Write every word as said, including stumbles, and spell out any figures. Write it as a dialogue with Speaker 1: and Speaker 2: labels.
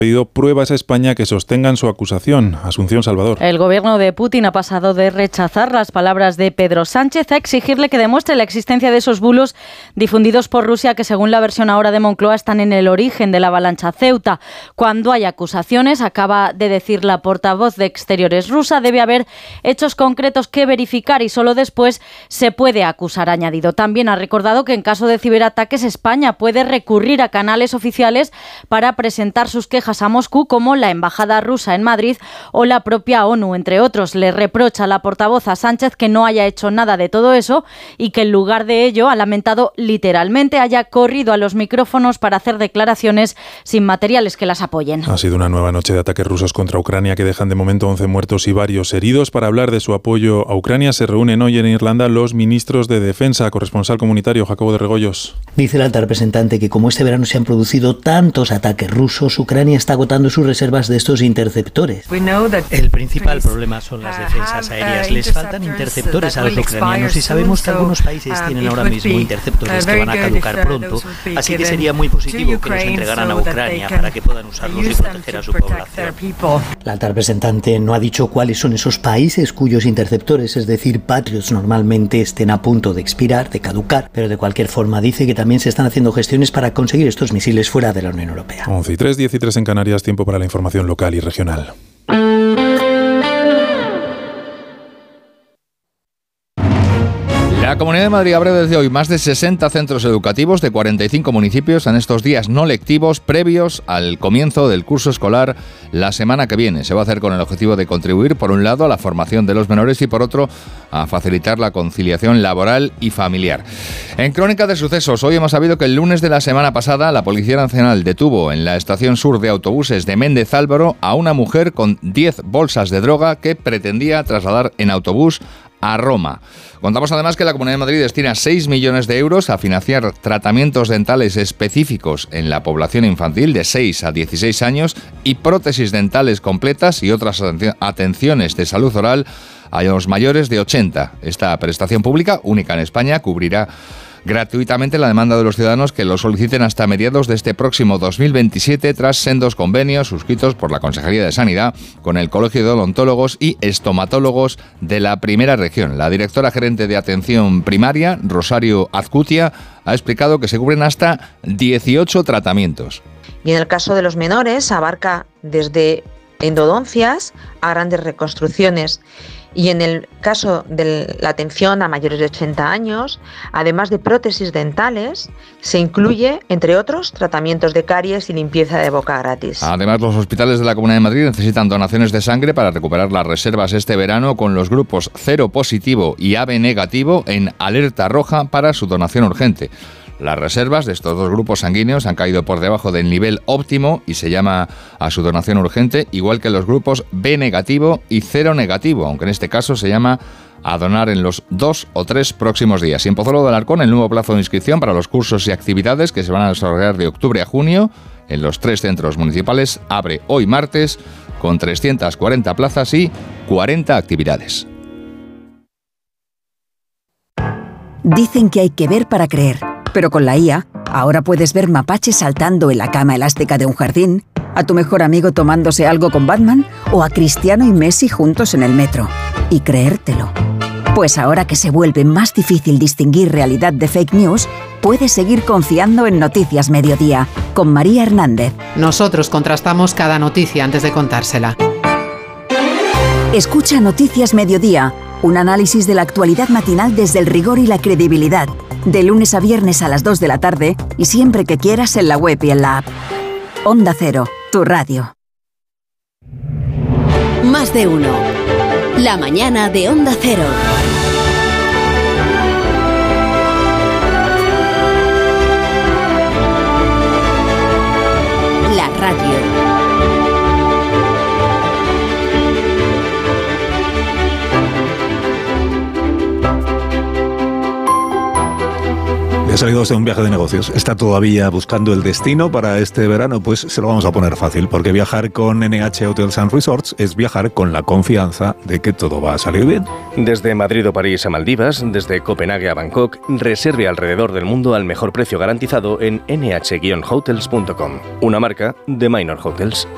Speaker 1: pedido pruebas a España que sostengan su acusación. Asunción Salvador.
Speaker 2: El gobierno de Putin ha pasado de rechazar las palabras de Pedro Sánchez a exigirle que demuestre la existencia de esos bulos difundidos por Rusia que, según la versión ahora de Moncloa, están en el origen de la avalancha Ceuta. Cuando hay acusaciones, acaba de decir la portavoz de Exteriores rusa, debe haber hechos concretos que verificar y solo después se puede acusar, ha añadido. También ha recordado que en caso de ciberataques España puede recurrir a canales oficiales para presentar sus quejas a Moscú, como la embajada rusa en Madrid o la propia ONU, entre otros. Le reprocha la portavoz a Sánchez que no haya hecho nada de todo eso y que en lugar de ello, ha lamentado literalmente, haya corrido a los micrófonos para hacer declaraciones sin materiales que las apoyen.
Speaker 1: Ha sido una nueva noche de ataques rusos contra Ucrania que dejan de momento once muertos y varios heridos. Para hablar de su apoyo a Ucrania se reúnen hoy en Irlanda los ministros de Defensa. Corresponsal comunitario Jacobo de Regoyos.
Speaker 3: Dice el alta representante que como este verano se han producido tantos ataques rusos, Ucrania está agotando sus reservas de estos interceptores.
Speaker 4: El principal problema son las defensas aéreas. Les faltan interceptores a los ucranianos y sabemos que algunos países tienen ahora mismo interceptores que van a caducar pronto, así que sería muy positivo que los entregaran a Ucrania para que puedan usarlos y proteger a su población.
Speaker 3: La alta representante no ha dicho cuáles son esos países cuyos interceptores, es decir, Patriots, normalmente estén a punto de expirar, de caducar, pero de cualquier forma dice que también se están haciendo gestiones para conseguir estos misiles fuera de la Unión Europea.
Speaker 1: once y tres, diez y tres en Canarias, tiempo para la información local y regional.
Speaker 5: La Comunidad de Madrid abre desde hoy más de sesenta centros educativos de cuarenta y cinco municipios en estos días no lectivos previos al comienzo del curso escolar la semana que viene. Se va a hacer con el objetivo de contribuir, por un lado, a la formación de los menores y, por otro, a facilitar la conciliación laboral y familiar. En Crónica de Sucesos, hoy hemos sabido que el lunes de la semana pasada la Policía Nacional detuvo en la estación sur de autobuses de Méndez Álvaro a una mujer con diez bolsas de droga que pretendía trasladar en autobús a Roma. Contamos además que la Comunidad de Madrid destina seis millones de euros a financiar tratamientos dentales específicos en la población infantil de seis a dieciséis años y prótesis dentales completas y otras atenciones de salud oral a los mayores de ochenta. Esta prestación pública, única en España, cubrirá gratuitamente la demanda de los ciudadanos que lo soliciten hasta mediados de este próximo dos mil veintisiete, tras sendos convenios suscritos por la Consejería de Sanidad con el Colegio de Odontólogos y Estomatólogos de la Primera Región. La directora gerente de Atención Primaria, Rosario Azcutia, ha explicado que se cubren hasta dieciocho tratamientos.
Speaker 6: Y en el caso de los menores abarca desde endodoncias a grandes reconstrucciones. Y en el caso de la atención a mayores de ochenta años, además de prótesis dentales, se incluye, entre otros, tratamientos de caries y limpieza de boca gratis.
Speaker 5: Además, los hospitales de la Comunidad de Madrid necesitan donaciones de sangre para recuperar las reservas este verano, con los grupos cero positivo y A B negativo en alerta roja para su donación urgente. Las reservas de estos dos grupos sanguíneos han caído por debajo del nivel óptimo y se llama a su donación urgente, igual que los grupos B negativo y cero negativo, aunque en este caso se llama a donar en los dos o tres próximos días. Y en Pozuelo de Alarcón, el nuevo plazo de inscripción para los cursos y actividades que se van a desarrollar de octubre a junio en los tres centros municipales abre hoy martes con trescientas cuarenta plazas y cuarenta actividades.
Speaker 7: Dicen que hay que ver para creer. Pero con la I A, ahora puedes ver mapaches saltando en la cama elástica de un jardín, a tu mejor amigo tomándose algo con Batman o a Cristiano y Messi juntos en el metro. Y creértelo. Pues ahora que se vuelve más difícil distinguir realidad de fake news, puedes seguir confiando en Noticias Mediodía, con María Hernández.
Speaker 8: Nosotros contrastamos cada noticia antes de contársela.
Speaker 7: Escucha Noticias Mediodía, un análisis de la actualidad matinal desde el rigor y la credibilidad. De lunes a viernes a las dos de la tarde y siempre que quieras en la web y en la app. Onda Cero, tu radio.
Speaker 9: Más de uno. La mañana de Onda Cero. La radio.
Speaker 10: Ha salido de un viaje de negocios. Está todavía buscando el destino para este verano. Pues se lo vamos a poner fácil, porque viajar con N H Hotels and Resorts es viajar con la confianza de que todo va a salir bien.
Speaker 11: Desde Madrid o París a Maldivas, desde Copenhague a Bangkok, reserve alrededor del mundo al mejor precio garantizado en ene hache guion hotels punto com, una marca de Minor Hotels.